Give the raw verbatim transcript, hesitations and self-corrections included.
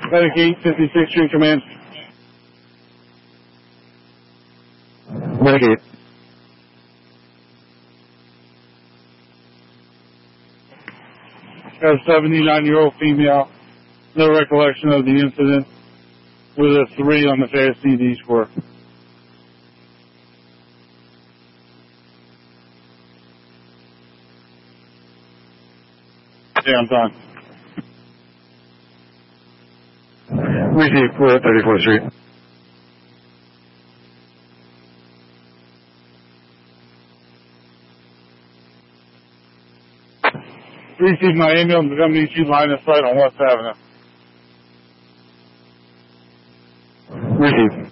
Medic eight, fifty-sixth Street Command. Medic eight. Got a seventy-nine-year-old female. No recollection of the incident. With a three on the fast C D score. Yeah, I'm done. Receive, we're at thirty-fourth Street. Receive my ambulance. I'm going to need you line of sight on West Avenue. Receive.